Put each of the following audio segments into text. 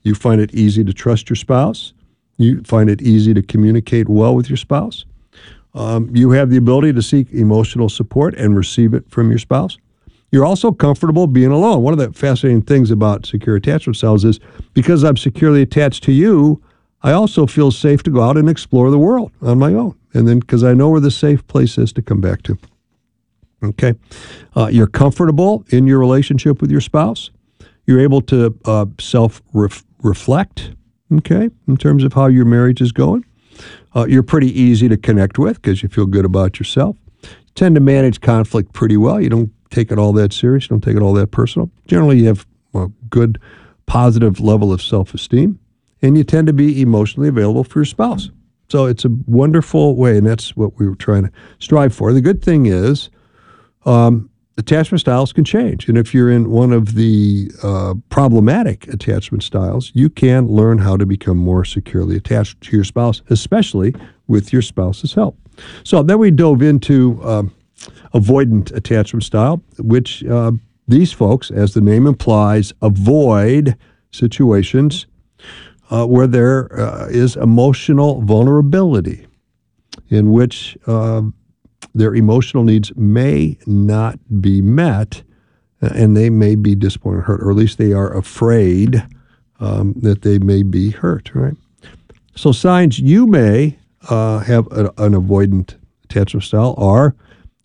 You find it easy to trust your spouse. You find it easy to communicate well with your spouse. You have the ability to seek emotional support and receive it from your spouse. You're also comfortable being alone. One of the fascinating things about secure attachment styles is because I'm securely attached to you, I also feel safe to go out and explore the world on my own. And then because I know where the safe place is to come back to. Okay. You're comfortable in your relationship with your spouse. You're able to self-reflect, okay, in terms of how your marriage is going. You're pretty easy to connect with because you feel good about yourself. You tend to manage conflict pretty well. You don't take it all that serious. You don't take it all that personal. Generally, you have a good, positive level of self-esteem, and you tend to be emotionally available for your spouse. So it's a wonderful way, and that's what we were trying to strive for. The good thing is attachment styles can change. And if you're in one of the problematic attachment styles, you can learn how to become more securely attached to your spouse, especially with your spouse's help. So then we dove into avoidant attachment style, which these folks, as the name implies, avoid situations where there is emotional vulnerability, in which their emotional needs may not be met, and they may be disappointed or hurt, or at least they are afraid that they may be hurt, right? So signs you may have an avoidant attachment style are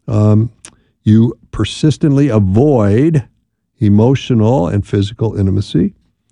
you persistently avoid emotional and physical intimacy.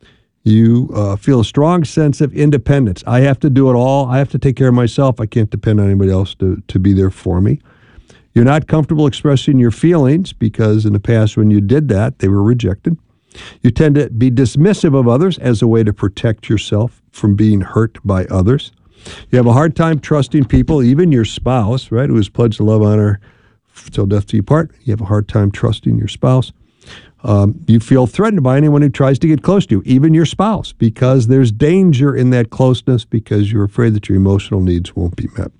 You feel a strong sense of independence. I have to do it all. I have to take care of myself. I can't depend on anybody else to be there for me. You're not comfortable expressing your feelings because in the past when you did that, they were rejected. You tend to be dismissive of others as a way to protect yourself from being hurt by others. You have a hard time trusting people, even your spouse, right, who has pledged to love, honor, till death do you part. You have a hard time trusting your spouse. You feel threatened by anyone who tries to get close to you, even your spouse, because there's danger in that closeness because you're afraid that your emotional needs won't be met.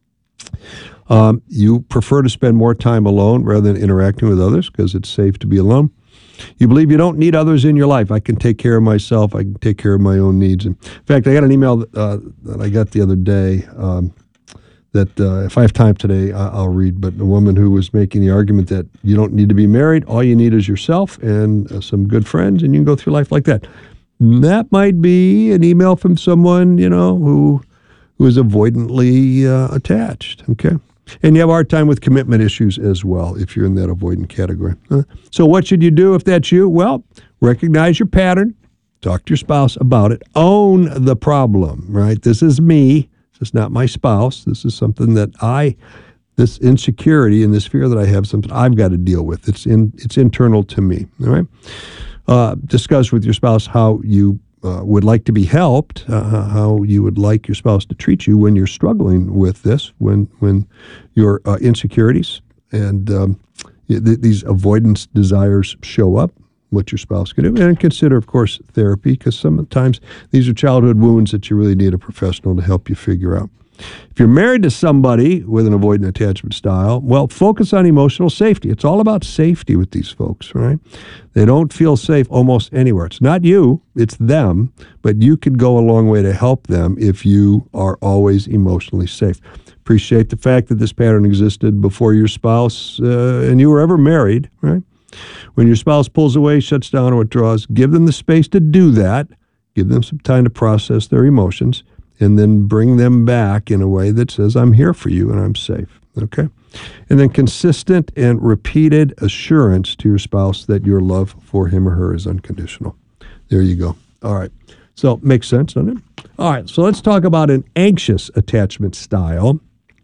You prefer to spend more time alone rather than interacting with others because it's safe to be alone. You believe you don't need others in your life. I can take care of myself. I can take care of my own needs. And in fact, I got an email that I got the other day that if I have time today, I'll read, but a woman who was making the argument that you don't need to be married. All you need is yourself and some good friends, and you can go through life like that. That might be an email from someone, who is avoidantly attached, okay? And you have a hard time with commitment issues as well if you're in that avoidant category. So what should you do if that's you? Well, recognize your pattern. Talk to your spouse about it. Own the problem, right? This is me. This is not my spouse. This is something that this insecurity and this fear that I have, something I've got to deal with. It's internal to me, all right? Discuss with your spouse how you would like to be helped, how you would like your spouse to treat you when you're struggling with this, when your insecurities and these avoidance desires show up, what your spouse can do. And consider, of course, therapy, because sometimes these are childhood wounds that you really need a professional to help you figure out. If you're married to somebody with an avoidant attachment style, well, focus on emotional safety. It's all about safety with these folks, right? They don't feel safe almost anywhere. It's not you, it's them, but you could go a long way to help them if you are always emotionally safe. Appreciate the fact that this pattern existed before your spouse and you were ever married, right? When your spouse pulls away, shuts down, or withdraws, give them the space to do that. Give them some time to process their emotions, and then bring them back in a way that says, I'm here for you and I'm safe, okay? And then consistent and repeated assurance to your spouse that your love for him or her is unconditional. There you go. All right. So makes sense, doesn't it? All right. So let's talk about an anxious attachment style.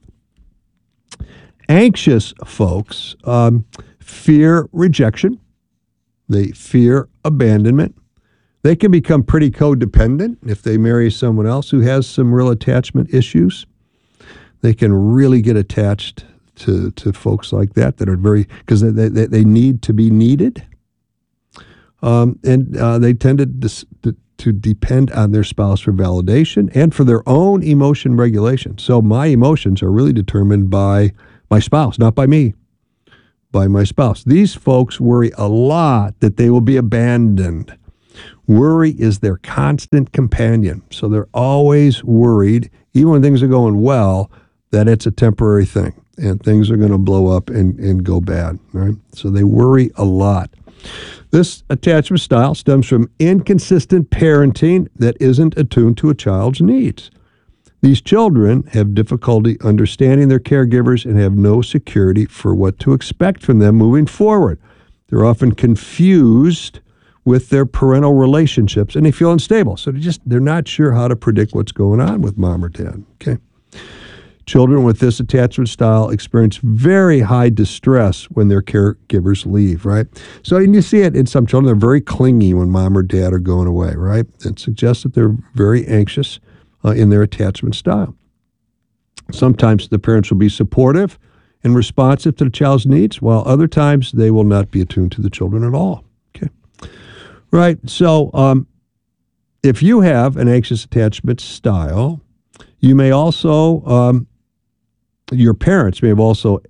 Anxious folks fear rejection. They fear abandonment. They can become pretty codependent if they marry someone else who has some real attachment issues. They can really get attached to folks like that are very, because they need to be needed. And they tend to depend on their spouse for validation and for their own emotion regulation. So my emotions are really determined by my spouse, not by me, by my spouse. These folks worry a lot that they will be abandoned. Worry is their constant companion. So they're always worried, even when things are going well, that it's a temporary thing and things are going to blow up and go bad. Right? So they worry a lot. This attachment style stems from inconsistent parenting that isn't attuned to a child's needs. These children have difficulty understanding their caregivers and have no security for what to expect from them moving forward. They're often confused with their parental relationships and they feel unstable. So they're not sure how to predict what's going on with mom or dad. Okay. Children with this attachment style experience very high distress when their caregivers leave, right? So you see it in some children. They're very clingy when mom or dad are going away, right? It suggests that they're very anxious in their attachment style. Sometimes the parents will be supportive and responsive to the child's needs, while other times they will not be attuned to the children at all. Okay, right. So if you have an anxious attachment style, you may also, your parents may have also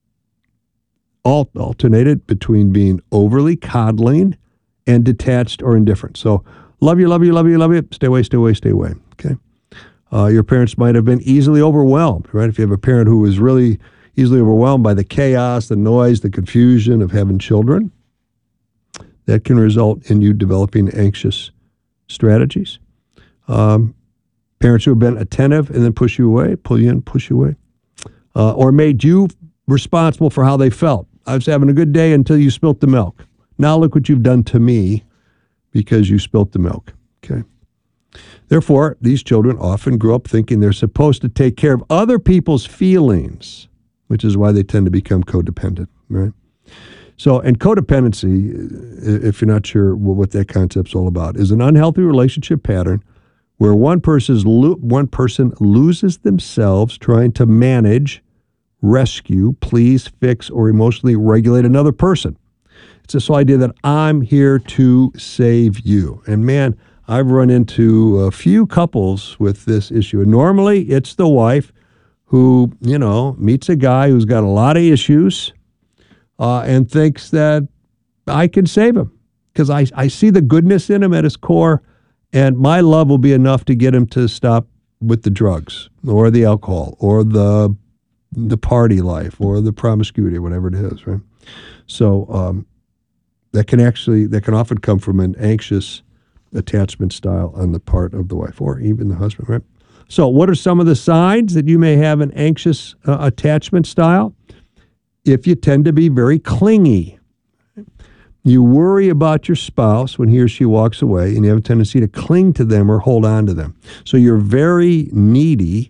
alternated between being overly coddling and detached or indifferent. So love you, love you, love you, love you. Stay away, stay away, stay away. Okay. Your parents might have been easily overwhelmed, right? If you have a parent who is really easily overwhelmed by the chaos, the noise, the confusion of having children, that can result in you developing anxious strategies. Parents who have been attentive and then push you away, pull you in, push you away, or made you responsible for how they felt. I was having a good day until you spilt the milk. Now look what you've done to me because you spilt the milk. Okay. Therefore, these children often grow up thinking they're supposed to take care of other people's feelings, which is why they tend to become codependent, right? So, and codependency, if you're not sure what that concept's all about, is an unhealthy relationship pattern where one person loses themselves trying to manage, rescue, please, fix, or emotionally regulate another person. It's this whole idea that I'm here to save you. And man, I've run into a few couples with this issue. And normally it's the wife who, meets a guy who's got a lot of issues and thinks that I can save him because I see the goodness in him at his core, and my love will be enough to get him to stop with the drugs or the alcohol or the party life or the promiscuity or whatever it is, right? So that can often come from an anxious attachment style on the part of the wife or even the husband, right? So what are some of the signs that you may have an anxious attachment style? If you tend to be very clingy, you worry about your spouse when he or she walks away, and you have a tendency to cling to them or hold on to them. So you're very needy,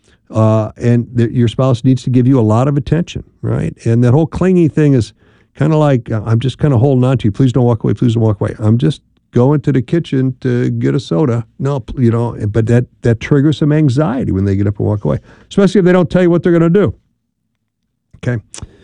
and your spouse needs to give you a lot of attention, right? And that whole clingy thing is kind of like, I'm just kind of holding on to you. Please don't walk away. Please don't walk away. I'm just going to the kitchen to get a soda. No, but that triggers some anxiety when they get up and walk away, especially if they don't tell you what they're going to do. Okay.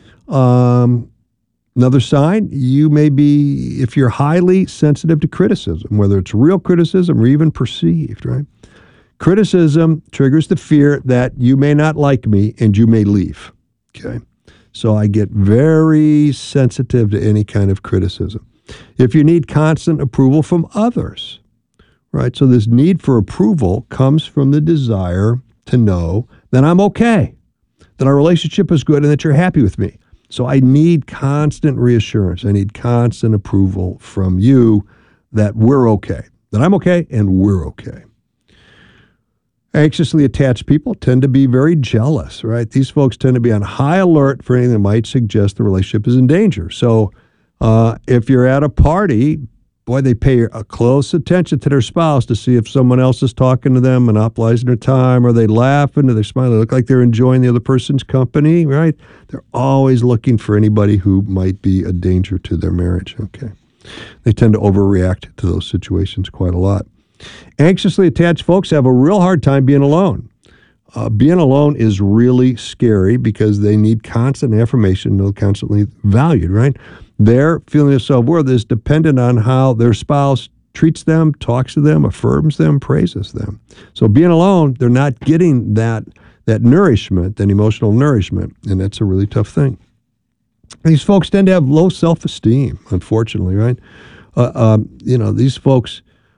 Another sign, you may be, if you're highly sensitive to criticism, whether it's real criticism or even perceived, right? Criticism triggers the fear that you may not like me and you may leave. Okay. So I get very sensitive to any kind of criticism. If you need constant approval from others, right? So this need for approval comes from the desire to know that I'm okay, that our relationship is good and that you're happy with me. So I need constant reassurance. I need constant approval from you that we're okay, that I'm okay and we're okay. Anxiously attached people tend to be very jealous, right? These folks tend to be on high alert for anything that might suggest the relationship is in danger. So if you're at a party, boy, they pay a close attention to their spouse to see if someone else is talking to them, monopolizing their time, or they laughing, or they smile, they look like they're enjoying the other person's company, right? They're always looking for anybody who might be a danger to their marriage, okay? They tend to overreact to those situations quite a lot. Anxiously attached folks have a real hard time being alone. Being alone is really scary because they need constant affirmation, they're constantly valued, right? Their feeling of self-worth is dependent on how their spouse treats them, talks to them, affirms them, praises them. So being alone, they're not getting that nourishment, that emotional nourishment, and that's a really tough thing. These folks tend to have low self-esteem, unfortunately, right? These folks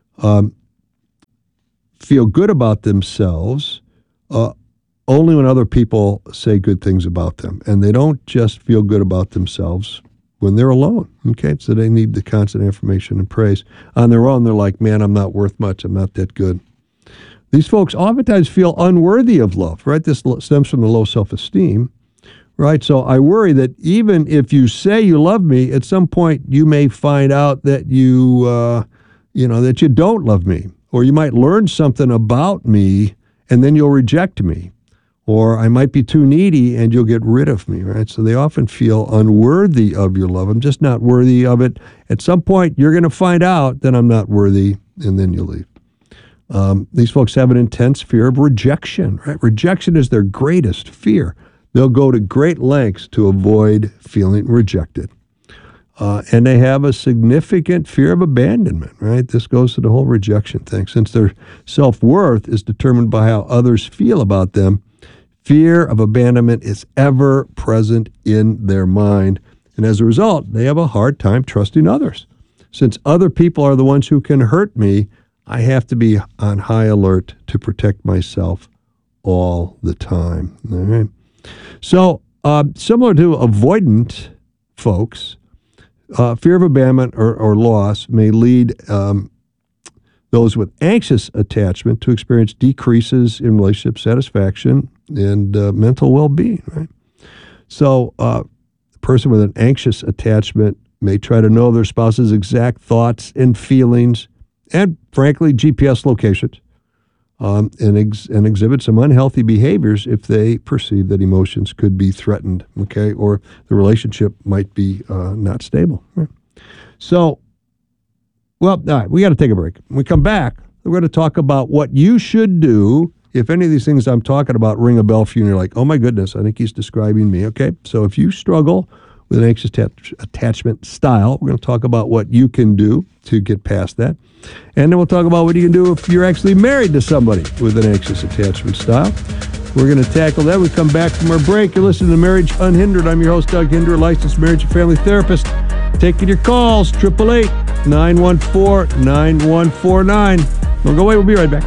feel good about themselves only when other people say good things about them. And they don't just feel good about themselves when they're alone. Okay, so they need the constant affirmation and praise. On their own, they're like, man, I'm not worth much. I'm not that good. These folks oftentimes feel unworthy of love, right? This stems from the low self-esteem, right? So I worry that even if you say you love me, at some point you may find out that that you don't love me, or you might learn something about me and then you'll reject me, or I might be too needy and you'll get rid of me, right? So they often feel unworthy of your love. I'm just not worthy of it. At some point, you're going to find out that I'm not worthy, and then you leave. These folks have an intense fear of rejection, right? Rejection is their greatest fear. They'll go to great lengths to avoid feeling rejected. And they have a significant fear of abandonment, right? This goes to the whole rejection thing. Since their self-worth is determined by how others feel about them, fear of abandonment is ever present in their mind. And as a result, they have a hard time trusting others. Since other people are the ones who can hurt me, I have to be on high alert to protect myself all the time. All right. So similar to avoidant folks, fear of abandonment or loss may lead those with anxious attachment to experience decreases in relationship satisfaction and mental well-being, right? So the person with an anxious attachment may try to know their spouse's exact thoughts and feelings and, frankly, GPS locations, and exhibit some unhealthy behaviors if they perceive that emotions could be threatened, okay, or the relationship might be not stable. Right? So, all right, we got to take a break. When we come back, we're going to talk about what you should do if any of these things I'm talking about ring a bell for you and you're like, oh my goodness, I think he's describing me, okay? So if you struggle with an anxious attachment style, we're going to talk about what you can do to get past that. And then we'll talk about what you can do if you're actually married to somebody with an anxious attachment style. We're going to tackle that. We come back from our break. You're listening to Marriage Unhindered. I'm your host, Doug Hinder, licensed marriage and family therapist. Taking your calls, 888-914-9149. Don't go away. We'll be right back.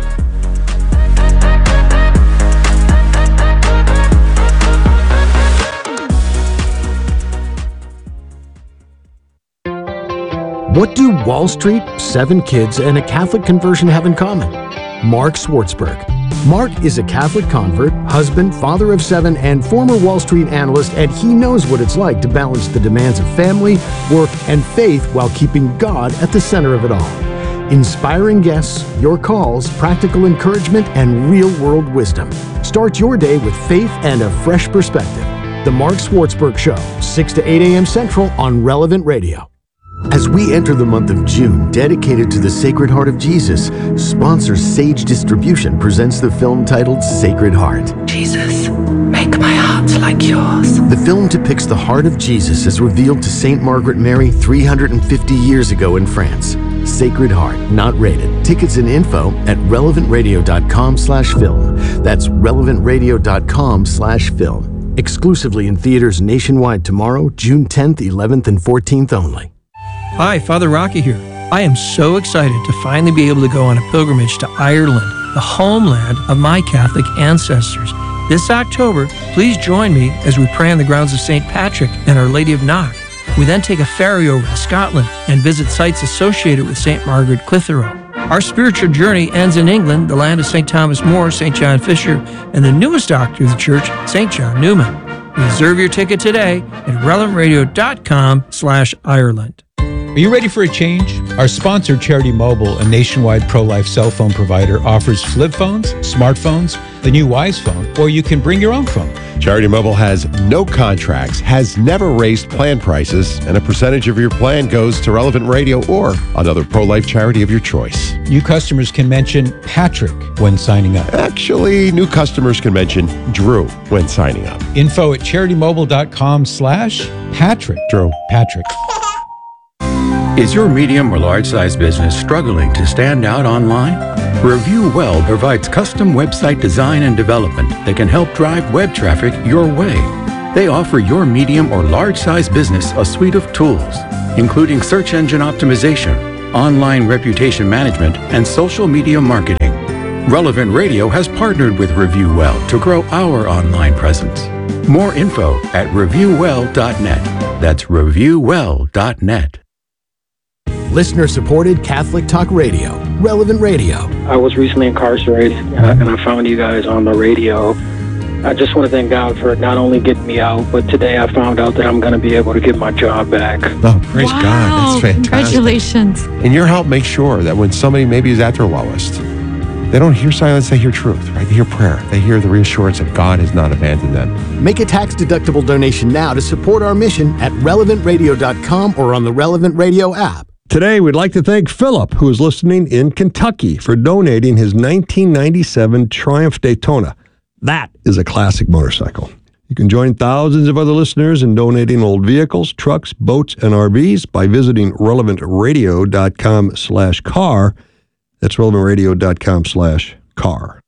What do Wall Street, 7 kids, and a Catholic conversion have in common? Mark Swartzberg. Mark is a Catholic convert, husband, father of 7, and former Wall Street analyst, and he knows what it's like to balance the demands of family, work, and faith while keeping God at the center of it all. Inspiring guests, your calls, practical encouragement, and real-world wisdom. Start your day with faith and a fresh perspective. The Mark Swartzberg Show, 6 to 8 a.m. Central on Relevant Radio. As we enter the month of June, dedicated to the Sacred Heart of Jesus, sponsor Sage Distribution presents the film titled Sacred Heart. Jesus, make my heart like yours. The film depicts the heart of Jesus as revealed to St. Margaret Mary 350 years ago in France. Sacred Heart, not rated. Tickets and info at relevantradio.com/film. That's relevantradio.com/film. Exclusively in theaters nationwide tomorrow, June 10th, 11th, and 14th only. Hi, Father Rocky here. I am so excited to finally be able to go on a pilgrimage to Ireland, the homeland of my Catholic ancestors. This October, please join me as we pray on the grounds of St. Patrick and Our Lady of Knock. We then take a ferry over to Scotland and visit sites associated with St. Margaret Clitheroe. Our spiritual journey ends in England, the land of St. Thomas More, St. John Fisher, and the newest doctor of the church, St. John Newman. Reserve your ticket today at relevantradio.com/Ireland. Are you ready for a change? Our sponsor, Charity Mobile, a nationwide pro-life cell phone provider, offers flip phones, smartphones, the new Wise phone, or you can bring your own phone. Charity Mobile has no contracts, has never raised plan prices, and a percentage of your plan goes to Relevant Radio or another pro-life charity of your choice. New customers can mention Patrick when signing up. Actually, new customers can mention Drew when signing up. Info at CharityMobile.com/Patrick. Drew. Patrick. Is your medium or large-size business struggling to stand out online? Review Well provides custom website design and development that can help drive web traffic your way. They offer your medium or large-size business a suite of tools, including search engine optimization, online reputation management, and social media marketing. Relevant Radio has partnered with ReviewWell to grow our online presence. More info at reviewwell.net. That's reviewwell.net. Listener-supported Catholic Talk Radio, Relevant Radio. I was recently incarcerated, and I found you guys on the radio. I just want to thank God for not only getting me out, but today I found out that I'm going to be able to get my job back. Oh, praise God. That's fantastic. Congratulations. And your help makes sure that when somebody maybe is at their lowest, they don't hear silence, they hear truth, right? They hear prayer. They hear the reassurance that God has not abandoned them. Make a tax-deductible donation now to support our mission at relevantradio.com or on the Relevant Radio app. Today, we'd like to thank Philip, who is listening in Kentucky, for donating his 1997 Triumph Daytona. That is a classic motorcycle. You can join thousands of other listeners in donating old vehicles, trucks, boats, and RVs by visiting relevantradio.com/car. That's relevantradio.com/car.